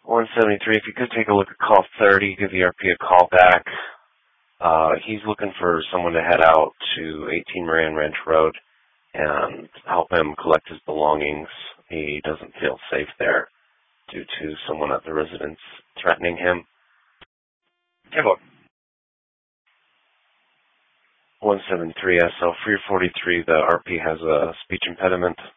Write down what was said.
173, if you could take a look at call 30, give the RP a call back. He's looking for someone to head out to 18 Moran Ranch Road and help him collect his belongings. He doesn't feel safe there due to someone at the residence threatening him. Take a look. 173 SL 343, the RP has a speech impediment.